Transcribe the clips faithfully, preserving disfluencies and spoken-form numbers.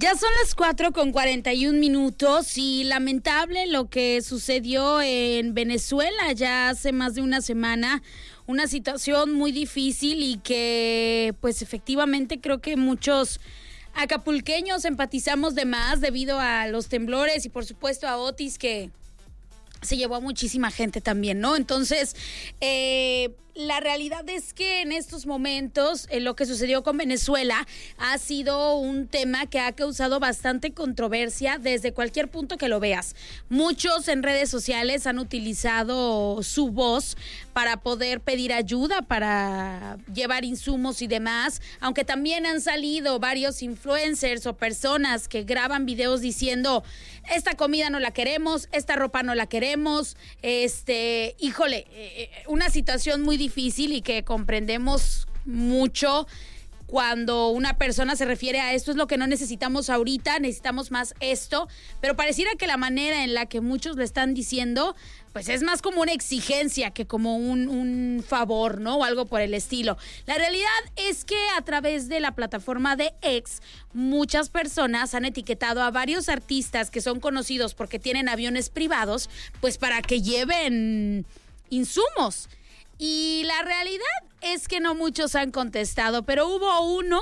Ya son las cuatro con cuarenta y un minutos y lamentable lo que sucedió en Venezuela ya hace más de una semana. Una situación muy difícil y que pues efectivamente creo que muchos acapulqueños empatizamos de más debido a los temblores y por supuesto a Otis, que se llevó a muchísima gente también, ¿no? Entonces, eh, la realidad es que en estos momentos eh, lo que sucedió con Venezuela ha sido un tema que ha causado bastante controversia desde cualquier punto que lo veas. Muchos en redes sociales han utilizado su voz para poder pedir ayuda, para llevar insumos y demás, aunque también han salido varios influencers o personas que graban videos diciendo: esta comida no la queremos, esta ropa no la queremos, este, híjole, eh, una situación muy difícil y que comprendemos mucho cuando una persona se refiere a esto es lo que no necesitamos ahorita, necesitamos más esto, pero pareciera que la manera en la que muchos lo están diciendo, pues es más como una exigencia que como un, un favor, ¿no? O algo por el estilo. La realidad es que a través de la plataforma de X, muchas personas han etiquetado a varios artistas que son conocidos porque tienen aviones privados, pues para que lleven insumos. Y la realidad es que no muchos han contestado, pero hubo uno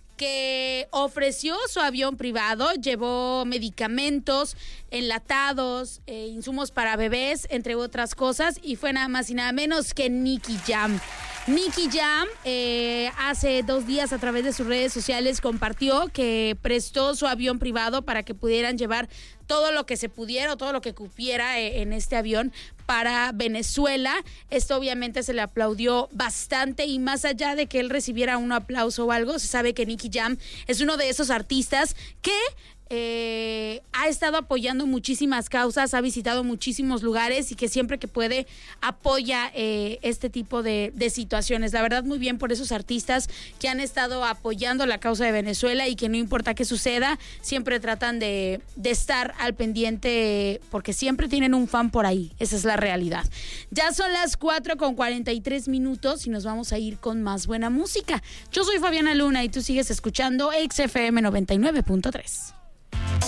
que ofreció su avión privado, llevó medicamentos, enlatados, eh, insumos para bebés, entre otras cosas, y fue nada más y nada menos que Nicky Jam. Nicky Jam eh, hace dos días a través de sus redes sociales compartió que prestó su avión privado para que pudieran llevar todo lo que se pudiera o todo lo que cupiera eh, en este avión para Venezuela. Esto obviamente se le aplaudió bastante y más allá de que él recibiera un aplauso o algo, se sabe que Nicky Jam es uno de esos artistas que Eh, ha estado apoyando muchísimas causas, ha visitado muchísimos lugares y que siempre que puede apoya eh, este tipo de, de situaciones. La verdad, muy bien por esos artistas que han estado apoyando la causa de Venezuela y que no importa qué suceda, siempre tratan de, de estar al pendiente porque siempre tienen un fan por ahí. Esa es la realidad. Ya son las cuatro con cuarenta y tres minutos y nos vamos a ir con más buena música. Yo soy Fabiana Luna y tú sigues escuchando X F M noventa y nueve punto tres.